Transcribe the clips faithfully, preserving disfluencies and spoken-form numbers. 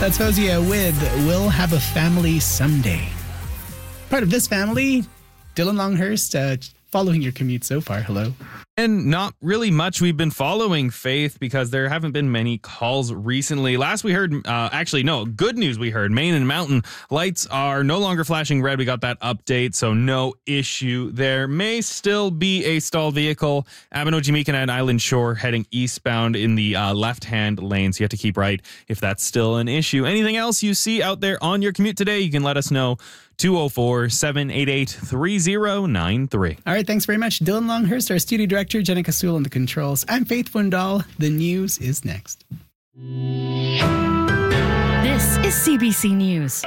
That's Fozia with We'll Have a Family Someday. Part of this family, Dylan Longhurst, uh, following your commute so far. Hello. And not really much we've been following, Faith, because there haven't been many calls recently. Last we heard, uh, actually, no, good news we heard. Main and Mountain lights are no longer flashing red. We got that update, so no issue there. May still be a stalled vehicle. Abenoji-Meekina and Island Shore heading eastbound in the uh, left-hand lane, so you have to keep right if that's still an issue. Anything else you see out there on your commute today, you can let us know. two oh four, seven eight eight, three oh nine three. All right, thanks very much. Dylan Longhurst, our studio director, Jenica Sewell on the controls. I'm Faith Wundal. The news is next. This is C B C News.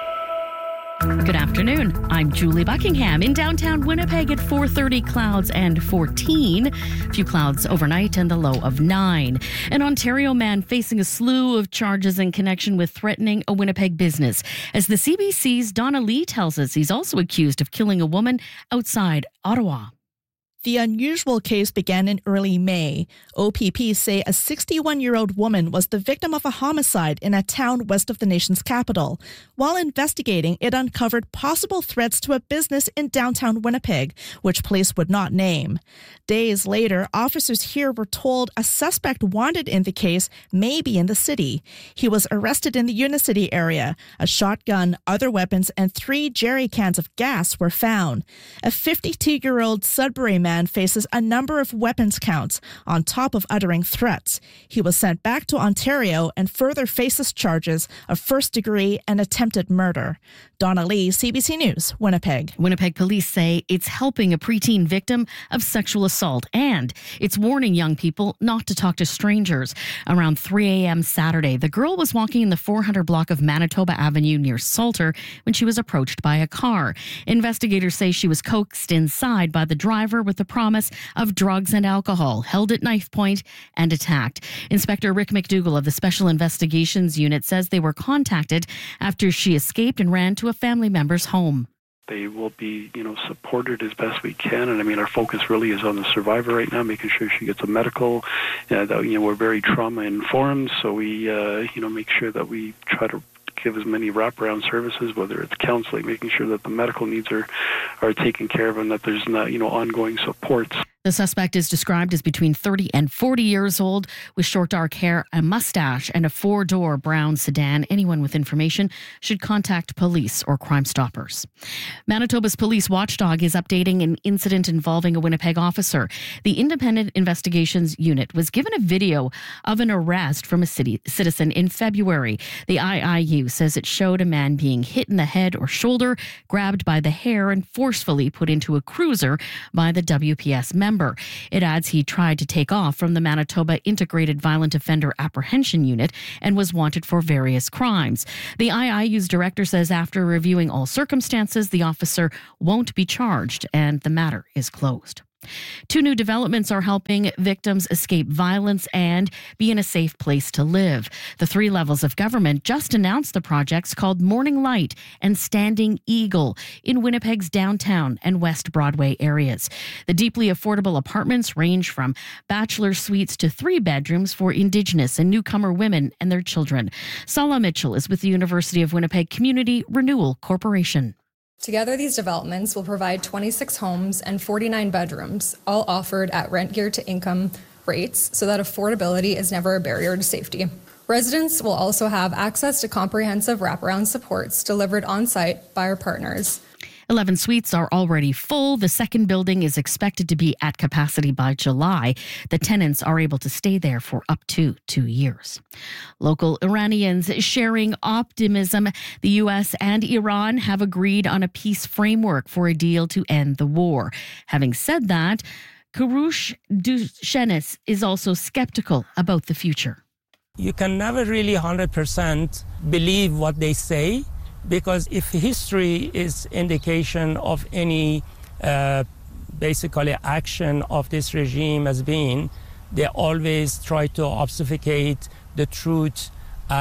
Good afternoon. I'm Julie Buckingham in downtown Winnipeg at four thirty, clouds and fourteen. A few clouds overnight and a low of nine. An Ontario man facing a slew of charges in connection with threatening a Winnipeg business. As the C B C's Donna Lee tells us, he's also accused of killing a woman outside Ottawa. The unusual case began in early May. O P P say a sixty-one-year-old woman was the victim of a homicide in a town west of the nation's capital. While investigating, it uncovered possible threats to a business in downtown Winnipeg, which police would not name. Days later, officers here were told a suspect wanted in the case may be in the city. He was arrested in the Unicity area. A shotgun, other weapons, and three jerry cans of gas were found. A fifty-two-year-old Sudbury man faces a number of weapons counts on top of uttering threats. He was sent back to Ontario and further faces charges of first degree and attempted murder. Donna Lee, C B C News, Winnipeg. Winnipeg police say it's helping a preteen victim of sexual assault and it's warning young people not to talk to strangers. Around three a.m. Saturday, the girl was walking in the four hundred block of Manitoba Avenue near Salter when she was approached by a car. Investigators say she was coaxed inside by the driver with the promise of drugs and alcohol, held at knife point and attacked. Inspector Rick McDougall of the Special Investigations Unit says they were contacted after she escaped and ran to a family member's home. They will be, you know, supported as best we can. And I mean, our focus really is on the survivor right now, making sure she gets a medical. Uh, that, you know, we're very trauma informed, so we, uh, you know, make sure that we try to give as many wraparound services, whether it's counseling, making sure that the medical needs are, are taken care of and that there's not, you know, ongoing supports. The suspect is described as between thirty and forty years old with short dark hair, a mustache, and a four-door brown sedan. Anyone with information should contact police or Crime Stoppers. Manitoba's police watchdog is updating an incident involving a Winnipeg officer. The Independent Investigations Unit was given a video of an arrest from a city citizen in February. The I I U says it showed a man being hit in the head or shoulder, grabbed by the hair, and forcefully put into a cruiser by the W P S member. It adds he tried to take off from the Manitoba Integrated Violent Offender Apprehension Unit and was wanted for various crimes. The I I U's director says after reviewing all circumstances, the officer won't be charged and the matter is closed. Two new developments are helping victims escape violence and be in a safe place to live. The three levels of government just announced the projects called Morning Light and Standing Eagle in Winnipeg's downtown and West Broadway areas. The deeply affordable apartments range from bachelor suites to three bedrooms for Indigenous and newcomer women and their children. Sala Mitchell is with the University of Winnipeg Community Renewal Corporation. Together, these developments will provide twenty-six homes and forty-nine bedrooms, all offered at rent geared to income rates so that affordability is never a barrier to safety. Residents will also have access to comprehensive wraparound supports delivered on-site by our partners. eleven suites are already full. The second building is expected to be at capacity by July. The tenants are able to stay there for up to two years. Local Iranians sharing optimism. The U S and Iran have agreed on a peace framework for a deal to end the war. Having said that, Kurush Dushenis is also skeptical about the future. You can never really one hundred percent believe what they say, because if history is indication of any uh, basically action of this regime has been, they always try to obfuscate the truth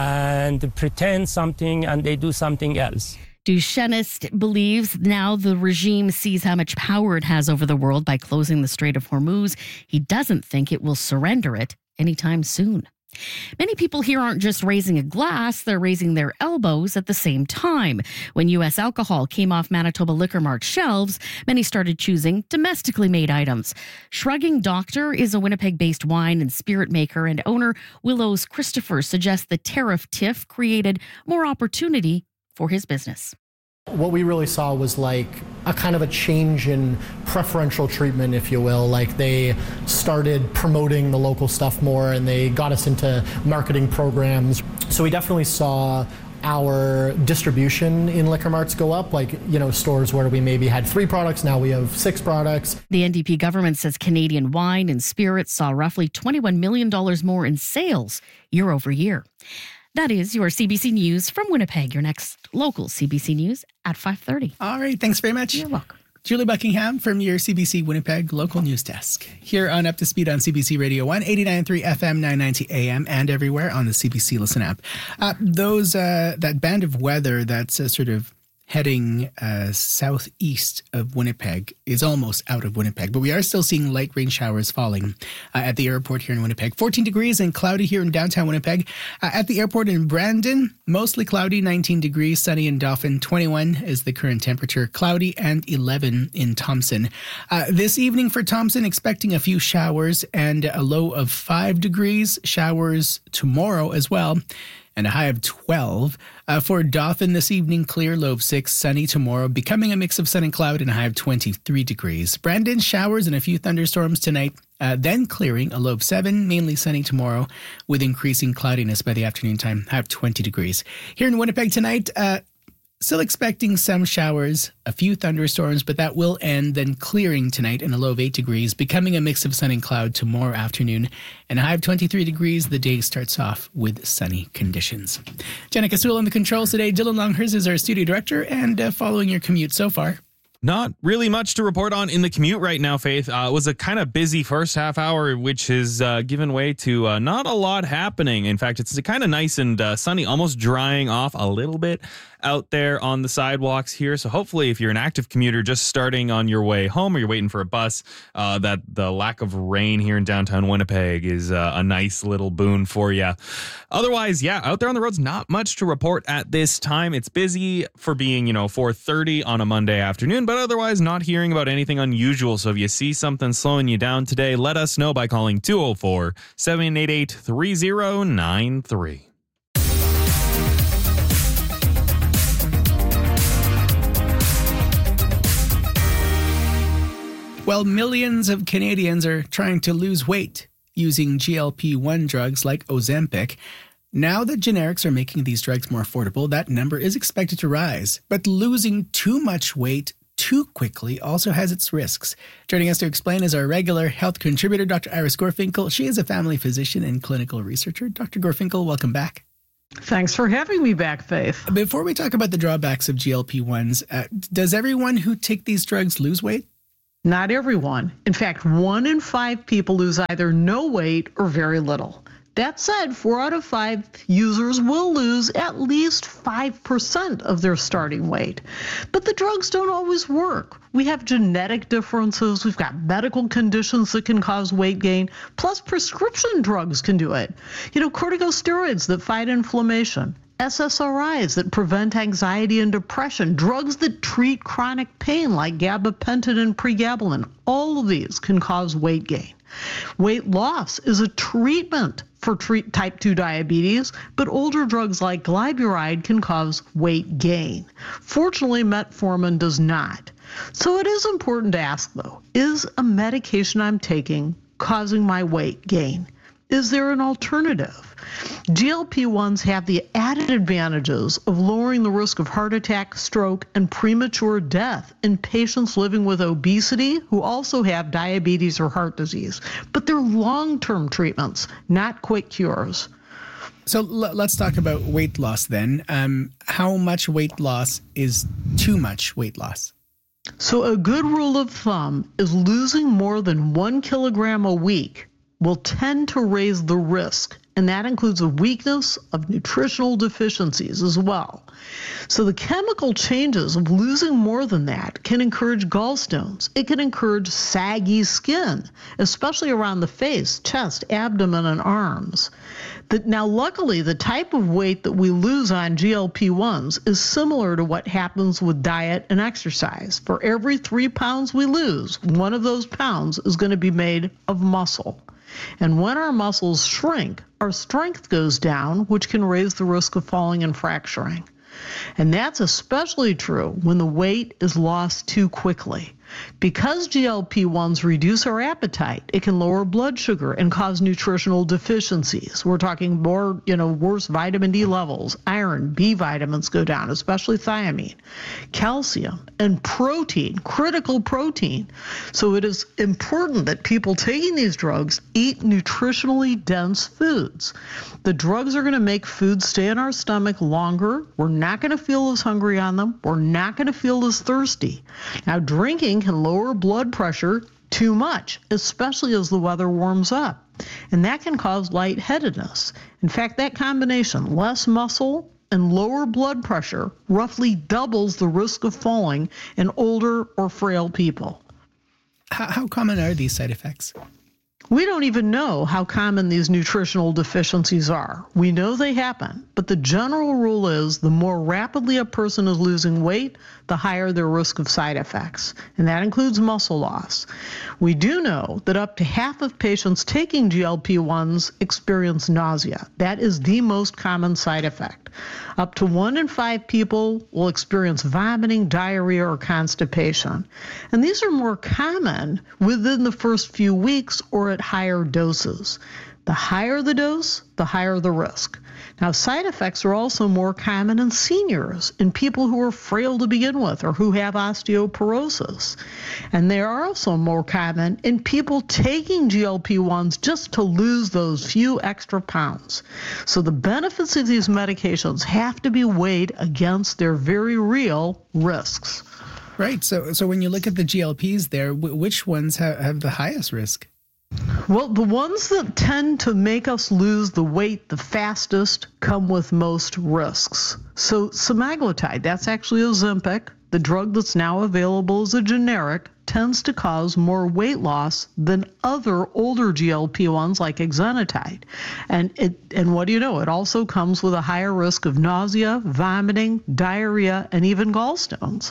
and pretend something and they do something else. Dushenis believes now the regime sees how much power it has over the world by closing the Strait of Hormuz. He doesn't think it will surrender it anytime soon. Many people here aren't just raising a glass, they're raising their elbows at the same time. When U S alcohol came off Manitoba Liquor Mart shelves, many started choosing domestically made items. Shrugging Doctor is a Winnipeg-based wine and spirit maker, and owner Willows Christopher suggests the tariff tiff created more opportunity for his business. What we really saw was like a kind of a change in preferential treatment, if you will. Like they started promoting the local stuff more and they got us into marketing programs. So we definitely saw our distribution in liquor marts go up, like, you know, stores where we maybe had three products, now we have six products. The N D P government says Canadian wine and spirits saw roughly twenty-one million dollars more in sales year over year. That is your C B C News from Winnipeg. Your next local C B C News at five thirty. All right, thanks very much. You're welcome. Julie Buckingham from your C B C Winnipeg local news desk. Here on Up to Speed on C B C Radio one, eighty-nine point three F M, nine ninety A M, and everywhere on the C B C Listen app. Uh, those uh, that band of weather that's uh, sort of heading uh, southeast of Winnipeg is almost out of Winnipeg, but we are still seeing light rain showers falling uh, at the airport here in Winnipeg. fourteen degrees and cloudy here in downtown Winnipeg. Uh, at the airport in Brandon, mostly cloudy, nineteen degrees, sunny in Dauphin, twenty-one is the current temperature, cloudy, and eleven in Thompson. Uh, this evening for Thompson, expecting a few showers and a low of five degrees, showers tomorrow as well, and a high of twelve. Uh, for Dauphin this evening, clear, low of six, sunny tomorrow, becoming a mix of sun and cloud, and a high of twenty-three degrees. Brandon, showers and a few thunderstorms tonight, uh, then clearing, a low of seven, mainly sunny tomorrow, with increasing cloudiness by the afternoon time, high of twenty degrees. Here in Winnipeg tonight, uh, still expecting some showers, a few thunderstorms, but that will end, then clearing tonight and a low of eight degrees, becoming a mix of sun and cloud tomorrow afternoon, and a high of twenty-three degrees. The day starts off with sunny conditions. Jenica Sewell on the controls today. Dylan Longhurst is our studio director, and uh, following your commute so far. Not really much to report on in the commute right now, Faith. Uh, it was a kind of busy first half hour, which has uh, given way to uh, not a lot happening. In fact, it's kind of nice and uh, sunny, almost drying off a little bit out there on the sidewalks here. So hopefully if you're an active commuter just starting on your way home or you're waiting for a bus, uh, that the lack of rain here in downtown Winnipeg is uh, a nice little boon for you. Otherwise, yeah, out there on the roads, not much to report at this time. It's busy for being, you know, four thirty on a Monday afternoon, but otherwise not hearing about anything unusual. So if you see something slowing you down today, let us know by calling two oh four, seven eight eight, three oh nine three. Well, millions of Canadians are trying to lose weight using G L P one drugs like Ozempic. Now that generics are making these drugs more affordable, that number is expected to rise. But losing too much weight too quickly also has its risks. Joining us to explain is our regular health contributor, Doctor Iris Gorfinkel. She is a family physician and clinical researcher. Doctor Gorfinkel, welcome back. Thanks for having me back, Faith. Before we talk about the drawbacks of G L P ones, uh, does everyone who take these drugs lose weight? Not everyone. In fact, one in five people lose either no weight or very little. That said, four out of five users will lose at least five percent of their starting weight. But the drugs don't always work. We have genetic differences. We've got medical conditions that can cause weight gain. Plus, prescription drugs can do it. You know, corticosteroids that fight inflammation. S S R Is that prevent anxiety and depression, drugs that treat chronic pain like gabapentin and pregabalin. All of these can cause weight gain. Weight loss is a treatment for treat type two diabetes, but older drugs like glyburide can cause weight gain. Fortunately, metformin does not. So it is important to ask, though, is a medication I'm taking causing my weight gain? Is there an alternative? G L P ones have the added advantages of lowering the risk of heart attack, stroke, and premature death in patients living with obesity who also have diabetes or heart disease. But they're long-term treatments, not quick cures. So l- let's talk about weight loss then. Um, how much weight loss is too much weight loss? So a good rule of thumb is losing more than one kilogram a week will tend to raise the risk, and that includes a weakness of nutritional deficiencies as well. So the chemical changes of losing more than that can encourage gallstones. It can encourage saggy skin, especially around the face, chest, abdomen, and arms. The, now, luckily, the type of weight that we lose on G L P ones is similar to what happens with diet and exercise. For every three pounds we lose, one of those pounds is going to be made of muscle. And when our muscles shrink, our strength goes down, which can raise the risk of falling and fracturing. And that's especially true when the weight is lost too quickly. Because G L P ones reduce our appetite, it can lower blood sugar and cause nutritional deficiencies. We're talking more, you know, worse vitamin D levels, iron, B vitamins go down, especially thiamine, calcium, and protein, critical protein. So it is important that people taking these drugs eat nutritionally dense foods. The drugs are going to make food stay in our stomach longer. We're not going to feel as hungry on them. We're not going to feel as thirsty. Now, drinking can lower blood pressure too much, especially as the weather warms up. And that can cause lightheadedness. In fact, that combination, less muscle and lower blood pressure, roughly doubles the risk of falling in older or frail people. How, how common are these side effects? We don't even know how common these nutritional deficiencies are. We know they happen, but the general rule is the more rapidly a person is losing weight, the higher their risk of side effects, and that includes muscle loss. We do know that up to half of patients taking G L P ones experience nausea. That is the most common side effect. Up to one in five people will experience vomiting, diarrhea, or constipation. And these are more common within the first few weeks or at higher doses. The higher the dose, the higher the risk. Now, side effects are also more common in seniors, in people who are frail to begin with or who have osteoporosis. And they are also more common in people taking G L P ones just to lose those few extra pounds. So the benefits of these medications have to be weighed against their very real risks. Right. So so when you look at the G L Ps there, w- which ones have, have the highest risk? Well, the ones that tend to make us lose the weight the fastest come with most risks. So semaglutide, that's actually Ozempic, the drug that's now available as a generic, tends to cause more weight loss than other older G L P ones like exenatide. And it and what do you know? It also comes with a higher risk of nausea, vomiting, diarrhea, and even gallstones.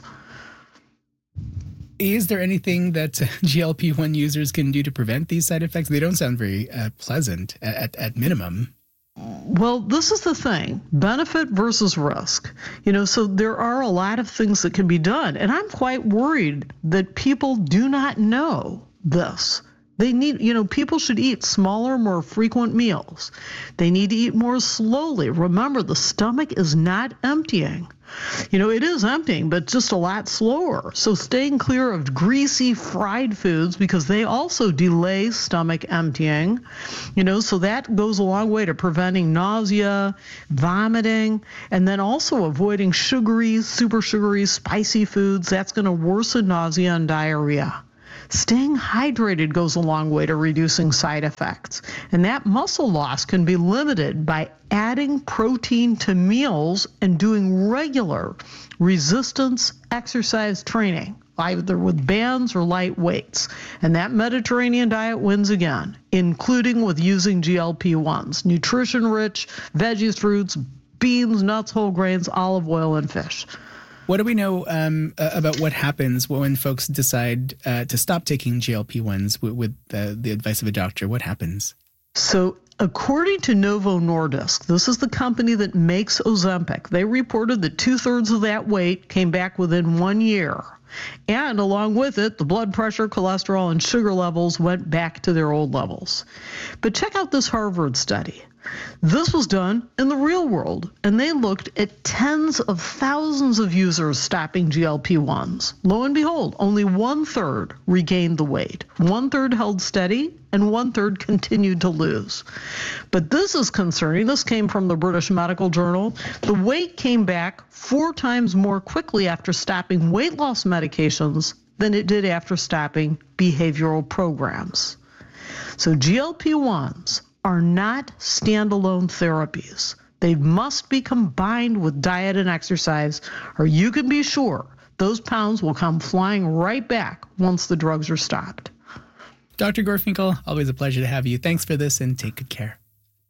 Is there anything that G L P one users can do to prevent these side effects? They don't sound very uh, pleasant at, at minimum. Well, this is the thing, benefit versus risk. You know, so there are a lot of things that can be done. And I'm quite worried that people do not know this. They need, you know, people should eat smaller, more frequent meals. They need to eat more slowly. Remember, the stomach is not emptying. You know, it is emptying, but just a lot slower. So staying clear of greasy fried foods because they also delay stomach emptying. You know, so that goes a long way to preventing nausea, vomiting, and then also avoiding sugary, super sugary, spicy foods. That's going to worsen nausea and diarrhea. Staying hydrated goes a long way to reducing side effects. And that muscle loss can be limited by adding protein to meals and doing regular resistance exercise training, either with bands or light weights. And that Mediterranean diet wins again, including with using G L P ones, nutrition-rich veggies, fruits, beans, nuts, whole grains, olive oil, and fish. What do we know um, uh, about what happens when folks decide uh, to stop taking G L P ones with, with uh, the advice of a doctor? What happens? So according to Novo Nordisk, this is the company that makes Ozempic, they reported that two-thirds of that weight came back within one year. And along with it, the blood pressure, cholesterol, and sugar levels went back to their old levels. But check out this Harvard study. This was done in the real world, and they looked at tens of thousands of users stopping G L P ones. Lo and behold, only one-third regained the weight. One-third held steady, and one-third continued to lose. But this is concerning. This came from the British Medical Journal. The weight came back four times more quickly after stopping weight loss medications than it did after stopping behavioral programs. So G L P ones are not standalone therapies. They must be combined with diet and exercise, or you can be sure those pounds will come flying right back once the drugs are stopped. Doctor Gorfinkel, always a pleasure to have you. Thanks for this and take good care.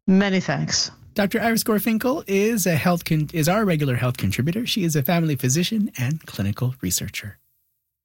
Many thanks. Doctor Iris Gorfinkel is a health con- is our regular health contributor. She is a family physician and clinical researcher.